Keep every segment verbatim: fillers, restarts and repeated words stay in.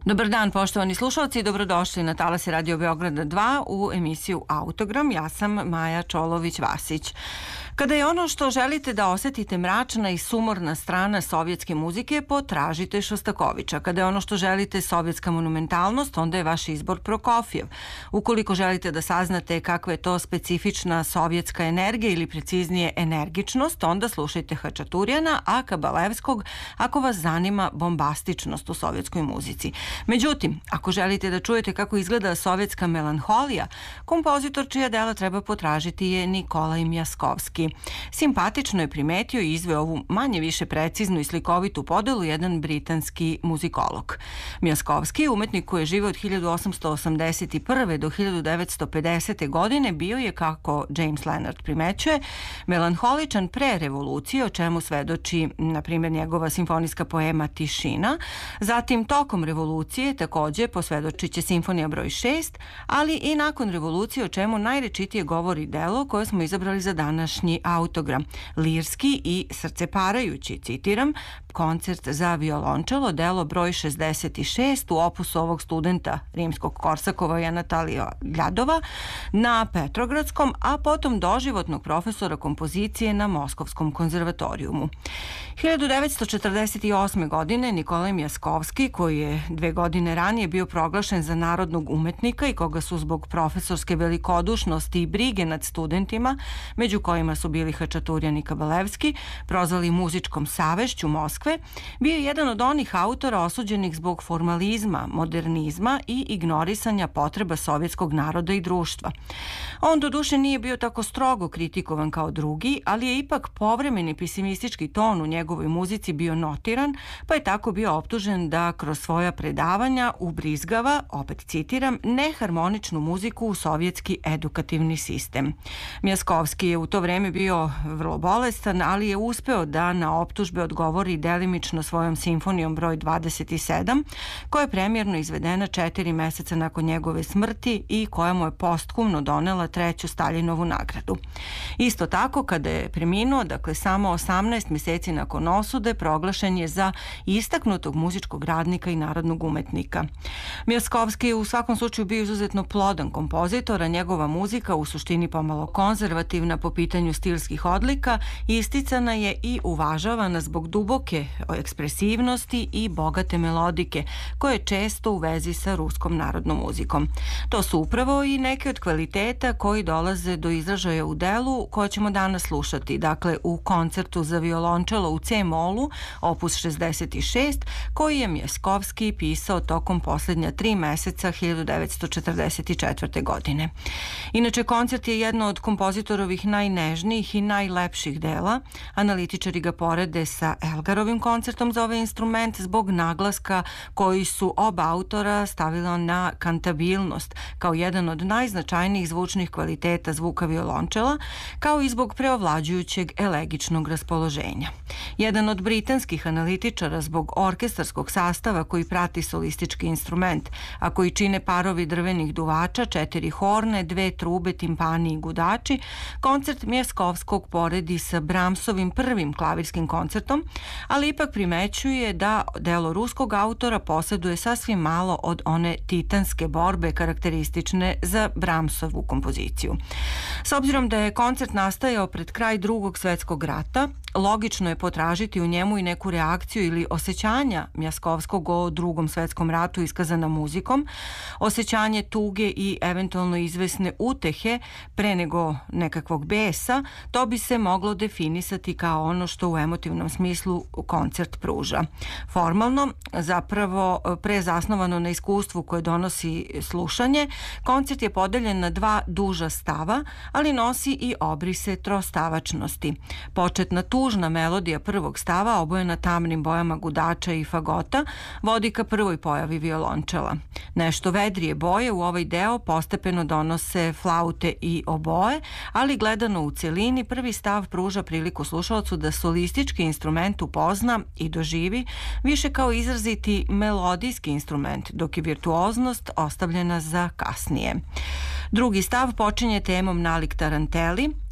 Dobar dan, poštovani slušalci, dobrodošli na talase Radio Beograda dva u emisiju Autogram. Ja sam Maja Čolović-Vasić. Kada je ono što želite da osetite mračna i sumorna strana sovjetske muzike, potražite Šostakovića. Kada je ono što želite sovjetska monumentalnost, onda je vaš izbor Prokofjev. Ukoliko želite da saznate kakva je to specifična sovjetska energija ili preciznije energičnost, onda slušajte Hačaturjana, a Kabalevskog ako vas zanima bombastičnost u sovjetskoj muzici. Međutim, ako želite da čujete kako izgleda sovjetska melanholija, kompozitor čija dela treba potražiti je Nikolaj Mjaskovski. Simpatično je primetio i izveo ovu manje više preciznu i slikovitu podelu jedan britanski muzikolog. Mjaskovski je umetnik koji je živeo od hiljadu osamsto osamdeset prve do hiljadu devetsto pedesete godine, bio je, kako James Leonard primećuje, melanholičan pre revolucije, o čemu svedoči, na primjer, njegova simfonijska poema Tišina. Zatim, tokom revolucije, takođe, posvedočit će simfonija broj šest, ali i nakon revolucije, o čemu najrečitije govori delo koje smo izabrali za današnji Autogram. Lirski i srceparajući, citiram, koncert za violončelo, delo broj šezdeset šest u opusu ovog studenta rimskog Korsakova i Anatalija Ljadova na Petrogradskom, a potom doživotnog profesora kompozicije na Moskovskom konzervatorijumu. hiljadu devetsto četrdeset osme. godine Nikolaj Mjaskovski, koji je dve godine ranije bio proglašen za narodnog umetnika i koga su zbog profesorske velikodušnosti i brige nad studentima, među kojima su bili Hačaturjan i Kabalevski, prozvali muzičkom savešću Moskve, bio je jedan od onih autora osuđenih zbog formalizma, modernizma i ignorisanja potreba sovjetskog naroda i društva. On doduše nije bio tako strogo kritikovan kao drugi, ali je ipak povremeni pesimistički ton u njegovoj muzici bio notiran, pa je tako bio optužen da kroz svoja predavanja ubrizgava, opet citiram, neharmoničnu muziku u sovjetski edukativni sistem. Mjaskovski je u to vreme bio vrlo bolestan, ali je uspeo da na optužbe odgovori delimično svojom simfonijom broj dvadeset sedam, koja je premijerno izvedena četiri meseca nakon njegove smrti i koja mu je posthumno donela treću Staljinovu nagradu. Isto tako, kada je preminuo, dakle samo osamnaest meseci nakon osude, proglašen je za istaknutog muzičkog radnika i narodnog umetnika. Mjaskovski je u svakom slučaju bio izuzetno plodan kompozitor, a njegova muzika, u suštini pomalo konzervativna po pitanju stilskih odlika, isticana je i uvažavana zbog duboke ekspresivnosti i bogate melodike, koje je često u vezi sa ruskom narodnom muzikom. To su upravo i neke od kvaliteta koji dolaze do izražaja u delu koje ćemo danas slušati, dakle u koncertu za violončelo u C-molu, opus šezdeset šest, koji je Mjaskovski pisao tokom posljednja tri meseca hiljadu devetsto četrdeset četvrte. godine. Inače, koncert je jedno od kompozitorovih najnežnijih i najlepših dela. Analitičari ga porede sa Elgarovim koncertom za ovaj instrument zbog naglaska koji su oba autora stavila na kantabilnost kao jedan od najznačajnijih zvučnih kvaliteta zvuka violončela, kao i zbog preovlađujućeg elegičnog raspoloženja. Jedan od britanskih analitičara zbog orkestarskog sastava koji prati solistički instrument, a koji čine parovi drvenih duvača, četiri horne, dve trube, timpani i gudači, koncert Mjaskovskog poredi sa Brahmsovim prvim klavirskim koncertom, ali ipak primećuje da delo ruskog autora posjeduje sasvim malo od one titanske borbe karakteristične za Brahmsovu kompoziciju. S obzirom da je koncert nastajao pred kraj Drugog svjetskog rata, logično je potražiti u njemu i neku reakciju ili osjećanja Mjaskovskog o Drugom svjetskom ratu iskazana muzikom, osjećanje tuge i eventualno izvesne utehe pre nego nekakvog besa. To bi se moglo definisati kao ono što u emotivnom smislu koncert pruža. Formalno, zapravo prezasnovano na iskustvu koje donosi slušanje, koncert je podeljen na dva duža stava, ali nosi i obrise trostavačnosti. Početna tužna melodija prvog stava, obojena tamnim bojama gudača i fagota, vodi ka prvoj pojavi violončela. Nešto vedrije boje u ovaj deo postepeno donose flaute i oboje, ali gledano u celini, prvi stav pruža priliku slušalcu da solistički instrument upozna i doživi više kao izraziti melodijski instrument, dok je virtuoznost ostavljena za kasnije. Drugi stav počinje temom nalik taranteli,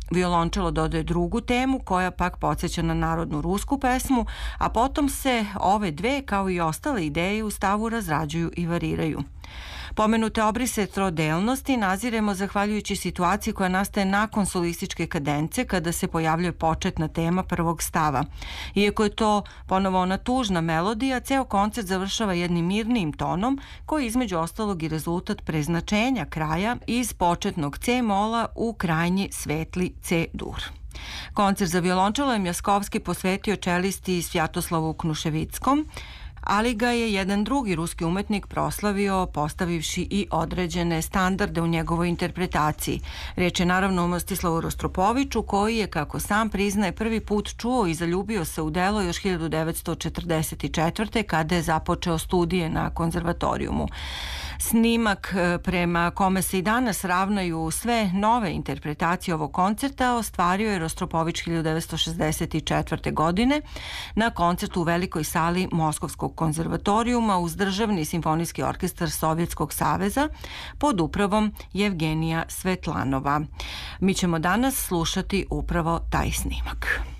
Violončelo dodaje drugu temu koja pak podsjeća na narodnu rusku pesmu, a potom se ove dve kao i ostale ideje u stavu razrađuju i variraju. Pomenute obrise trodelnosti naziremo zahvaljujući situaciji koja nastaje nakon solističke kadence kada se pojavljuje početna tema prvog stava. Iako je to ponovo ona tužna melodija, ceo koncert završava jednim mirnijim tonom koji je između ostalog i rezultat preznačenja kraja iz početnog C mola u krajnji svetli C dur. Koncert za violončelo je Mjaskovski posvetio čelisti Svjatoslavu Knuševickom, ali ga je jedan drugi ruski umetnik proslavio postavivši i određene standarde u njegovoj interpretaciji. Riječ je naravno o Mstislavu Rostropoviću, koji je, kako sam priznaje, prvi put čuo i zaljubio se u delo još hiljadu devetsto četrdeset četvrte. kada je započeo studije na konzervatorijumu. Snimak prema kome se i danas ravnaju sve nove interpretacije ovog koncerta ostvario je Rostropović hiljadu devetsto šezdeset četvrte. godine na koncertu u velikoj sali Moskovskog konzervatorijuma uz Državni simfonijski orkestar Sovjetskog saveza pod upravom Jevgenija Svetlanova. Mi ćemo danas slušati upravo taj snimak.